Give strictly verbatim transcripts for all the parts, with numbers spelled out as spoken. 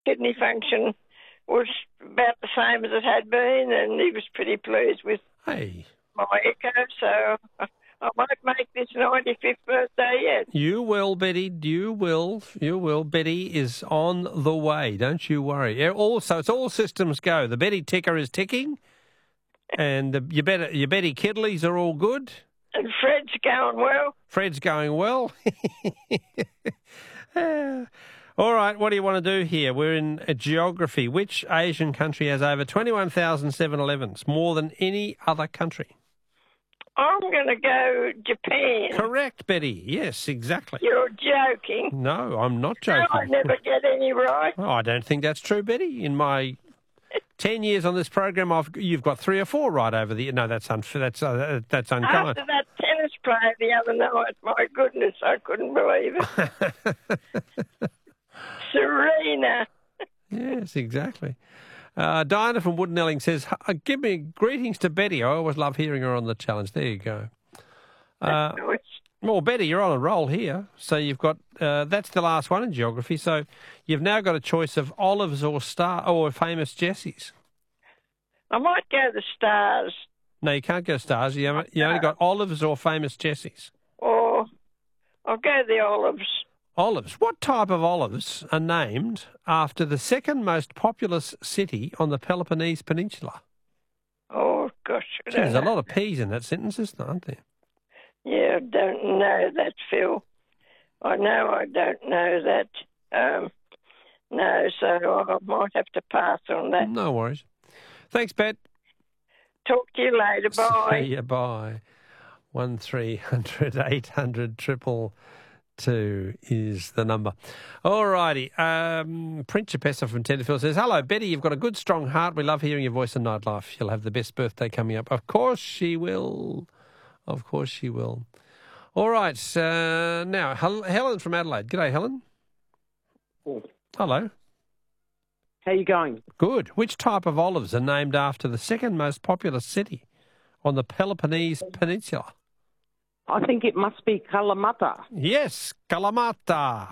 kidney function was about the same as it had been, and he was pretty pleased with Hey. my echo, so I might make this ninety-fifth birthday yet. You will, Betty. You will. You will. Betty is on the way. Don't you worry. Yeah, Also, it's all systems go. The Betty ticker is ticking, and the, your, Betty, your Betty Kidleys are all good. And Fred's going well. Fred's going well. Uh, all right, what do you want to do here? We're in uh, geography. Which Asian country has over twenty-one thousand seven elevens, more than any other country? I'm going to go Japan. Correct, Betty. Yes, exactly. You're joking. No, I'm not No, joking. I never get any right. Oh, I don't think that's true, Betty. In my ten years on this program, I've you've got three or four right over the. No, that's unfair. That's uh, that's unkind. After that tennis play the other night, my goodness, I couldn't believe it. Serena. Yes, exactly. Uh, Diana from Woodenelling says, "Uh, give me greetings to Betty. I always love hearing her on the challenge." There you go. Uh, well, Betty, you're on a roll here. So you've got, uh, that's the last one in geography. So you've now got a choice of olives or star or famous Jessies. I might go the stars. No, you can't go stars. You, haven't, you only got olives or famous Jessies. Or I'll go the olives. Olives. What type of olives are named after the second most populous city on the Peloponnese Peninsula? Oh, gosh. I Gee, don't there's a know. lot of P's in that sentence, isn't there, aren't there? Yeah, I don't know that, Phil. I know I don't know that. Um, no, so I might have to pass on that. No worries. Thanks, Bet. Talk to you later. Bye. See you. Bye. One three hundred eight hundred triple two is the number. All righty. Um, Principessa from Tenterfield says, "Hello, Betty. You've got a good, strong heart. We love hearing your voice in nightlife. You'll have the best birthday coming up." Of course she will. Of course she will. All right. Uh, now, Hel- Helen from Adelaide. G'day, Helen. Oh. Hello. How you going? Good. Which type of olives are named after the second most populous city on the Peloponnese Peninsula? I think it must be Kalamata. Yes, Kalamata.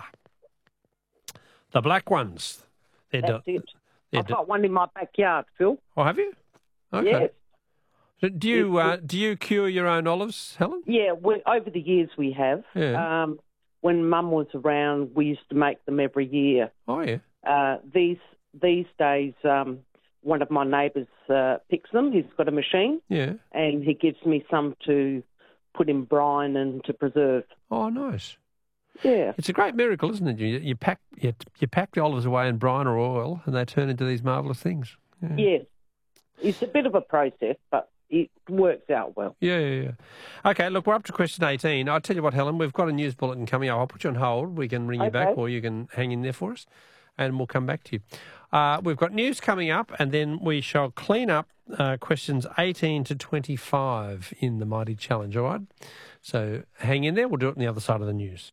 The black ones. They're That's de- it. they're I've de- got one in my backyard, Phil. Oh, have you? Okay. Yes. Do you uh, do you cure your own olives, Helen? Yeah, we, over the years we have. Yeah. Um, when Mum was around, we used to make them every year. Oh, yeah. Uh, these these days, um, one of my neighbours uh, picks them. He's got a machine, Yeah. and he gives me some to put in brine and to preserve. Oh, nice. Yeah. It's a great miracle, isn't it? You, you pack you, you pack the olives away in brine or oil, and they turn into these marvellous things. Yeah. Yes. It's a bit of a process, but it works out well. Yeah, yeah, yeah. Okay, look, we're up to question eighteen. I'll tell you what, Helen, we've got a news bulletin coming up. I'll put you on hold. We can ring you Okay. back, or you can hang in there for us, and we'll come back to you. Uh, we've got news coming up, and then we shall clean up uh, questions eighteen to twenty-five in the Mighty Challenge, all right? So hang in there. We'll do it on the other side of the news.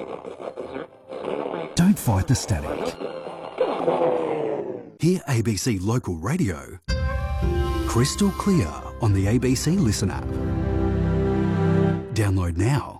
Don't fight the static. Hear A B C Local Radio crystal clear on the A B C Listen app. Download now